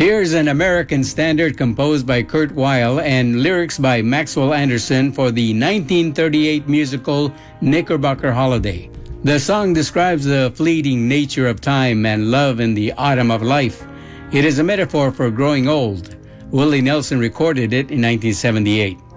Here's an American standard composed by Kurt Weill and lyrics by Maxwell Anderson for the 1938 musical Knickerbocker Holiday. The song describes the fleeting nature of time and love in the autumn of life. It is a metaphor for growing old. Willie Nelson recorded it in 1978.